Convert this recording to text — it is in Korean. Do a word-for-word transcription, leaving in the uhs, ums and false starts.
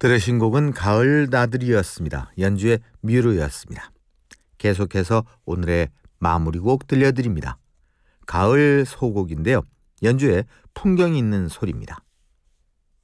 들으신 곡은 가을 나들이였습니다. 연주의 뮤르였습니다. 계속해서 오늘의 마무리곡 들려드립니다. 가을 소곡인데요. 연주에 풍경이 있는 소리입니다.